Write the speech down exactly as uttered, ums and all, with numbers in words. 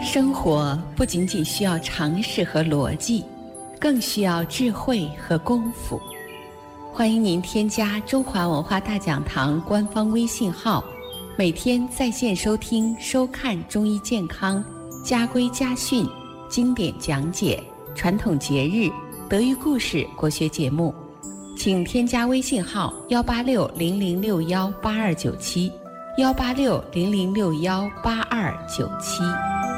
生活不仅仅需要常识和逻辑，更需要智慧和功夫。欢迎您添加中华文化大讲堂官方微信号，每天在线收听收看中医健康、家规家训、经典讲解、传统节日、德育故事国学节目。请添加微信号幺八六零零六幺八二九七，幺八六零零六幺八二九七。